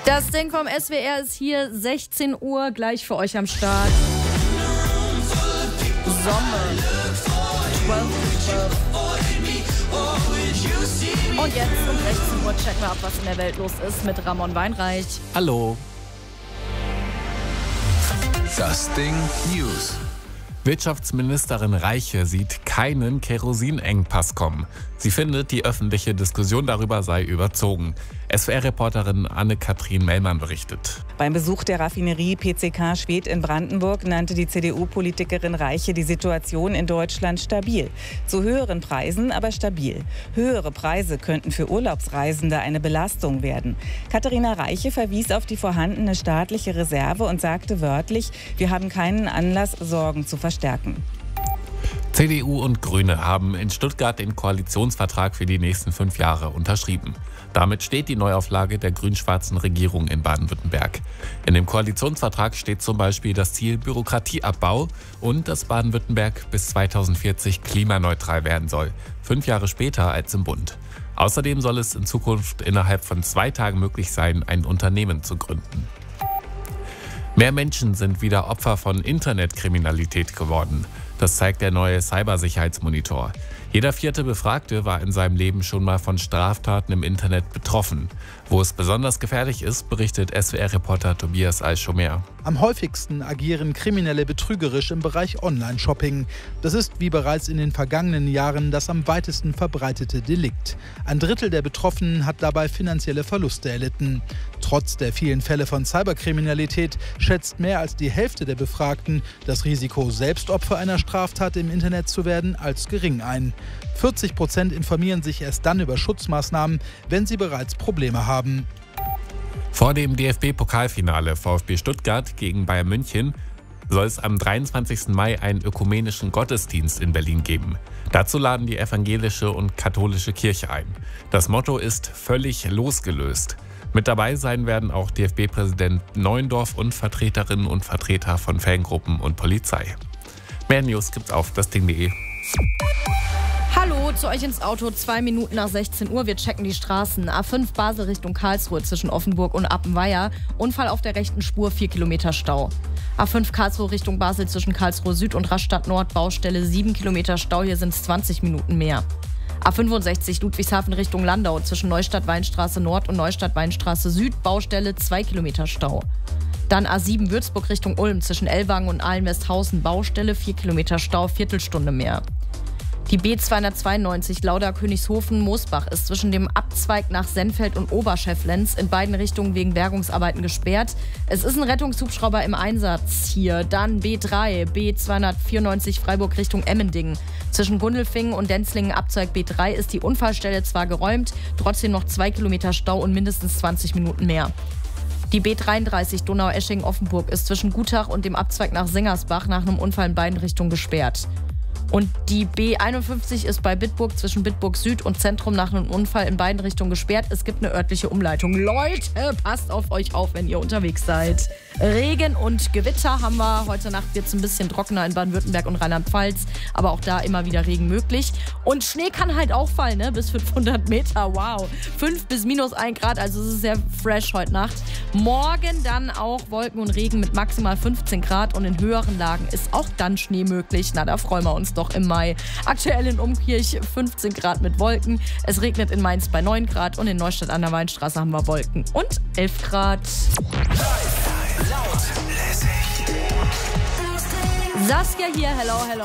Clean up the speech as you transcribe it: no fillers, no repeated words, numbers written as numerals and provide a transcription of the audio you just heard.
Das Ding vom SWR ist hier, 16 Uhr, gleich für euch am Start. Sommer. 12. Und jetzt um 16 Uhr checken wir ab, was in der Welt los ist mit Ramon Weinreich. Hallo. Das Ding News. Wirtschaftsministerin Reiche sieht keinen Kerosinengpass kommen. Sie findet, die öffentliche Diskussion darüber sei überzogen. SWR-Reporterin Anne-Kathrin Mellmann berichtet. Beim Besuch der Raffinerie PCK Schwedt in Brandenburg nannte die CDU-Politikerin Reiche die Situation in Deutschland stabil. Zu höheren Preisen, aber stabil. Höhere Preise könnten für Urlaubsreisende eine Belastung werden. Katharina Reiche verwies auf die vorhandene staatliche Reserve und sagte wörtlich, wir haben keinen Anlass, Sorgen zu verstärken. CDU und Grüne haben in Stuttgart den Koalitionsvertrag für die nächsten 5 Jahre unterschrieben. Damit steht die Neuauflage der grün-schwarzen Regierung in Baden-Württemberg. In dem Koalitionsvertrag steht zum Beispiel das Ziel Bürokratieabbau und dass Baden-Württemberg bis 2040 klimaneutral werden soll, 5 Jahre später als im Bund. Außerdem soll es in Zukunft innerhalb von 2 Tagen möglich sein, ein Unternehmen zu gründen. Mehr Menschen sind wieder Opfer von Internetkriminalität geworden. Das zeigt der neue Cybersicherheitsmonitor. Jeder 4. Befragte war in seinem Leben schon mal von Straftaten im Internet betroffen. Wo es besonders gefährlich ist, berichtet SWR-Reporter Tobias Al-Schomer. Am häufigsten agieren Kriminelle betrügerisch im Bereich Online-Shopping. Das ist wie bereits in den vergangenen Jahren das am weitesten verbreitete Delikt. Ein Drittel der Betroffenen hat dabei finanzielle Verluste erlitten. Trotz der vielen Fälle von Cyberkriminalität schätzt mehr als die Hälfte der Befragten das Risiko, selbst Opfer einer Straftat im Internet zu werden, als gering ein. 40% informieren sich erst dann über Schutzmaßnahmen, wenn sie bereits Probleme haben. Vor dem DFB-Pokalfinale VfB Stuttgart gegen Bayern München soll es am 23. Mai einen ökumenischen Gottesdienst in Berlin geben. Dazu laden die evangelische und katholische Kirche ein. Das Motto ist völlig losgelöst. Mit dabei sein werden auch DFB-Präsident Neuendorf und Vertreterinnen und Vertreter von Fangruppen und Polizei. Mehr News gibt's auf dasding.de. Hallo, zu euch ins Auto, 2 Minuten nach 16 Uhr. Wir checken die Straßen. A5 Basel Richtung Karlsruhe zwischen Offenburg und Appenweier. Unfall auf der rechten Spur, 4 Kilometer Stau. A5 Karlsruhe Richtung Basel zwischen Karlsruhe Süd und Rastatt Nord, Baustelle, 7 Kilometer Stau. Hier sind es 20 Minuten mehr. A65 Ludwigshafen Richtung Landau zwischen Neustadt-Weinstraße Nord und Neustadt-Weinstraße Süd, Baustelle, 2 Kilometer Stau. Dann A7 Würzburg Richtung Ulm zwischen Ellwangen und Ahlen-Westhausen, Baustelle, 4 Kilometer Stau, Viertelstunde mehr. Die B292 Lauda-Königshofen-Moosbach ist zwischen dem Abzweig nach Sennfeld und Oberschefflenz in beiden Richtungen wegen Bergungsarbeiten gesperrt. Es ist ein Rettungshubschrauber im Einsatz hier. Dann B3, B294 Freiburg Richtung Emmendingen. Zwischen Gundelfingen und Denzlingen Abzweig B3 ist die Unfallstelle zwar geräumt, trotzdem noch 2 Kilometer Stau und mindestens 20 Minuten mehr. Die B33 Donau-Eschingen-Offenburg ist zwischen Gutach und dem Abzweig nach Sengersbach nach einem Unfall in beiden Richtungen gesperrt. Und die B51 ist bei Bitburg zwischen Bitburg Süd und Zentrum nach einem Unfall in beiden Richtungen gesperrt. Es gibt eine örtliche Umleitung. Leute, passt auf euch auf, wenn ihr unterwegs seid. Regen und Gewitter haben wir. Heute Nacht wird es ein bisschen trockener in Baden-Württemberg und Rheinland-Pfalz. Aber auch da immer wieder Regen möglich. Und Schnee kann halt auch fallen, ne? Bis 500 Meter. Wow. 5 bis -1 Grad, also es ist sehr fresh heute Nacht. Morgen dann auch Wolken und Regen mit maximal 15 Grad. Und in höheren Lagen ist auch dann Schnee möglich. Na, da freuen wir uns doch im Mai. Aktuell in Umkirch 15 Grad mit Wolken. Es regnet in Mainz bei 9 Grad und in Neustadt an der Weinstraße haben wir Wolken und 11 Grad. Laut, lässig. Saskia hier, hello, hello.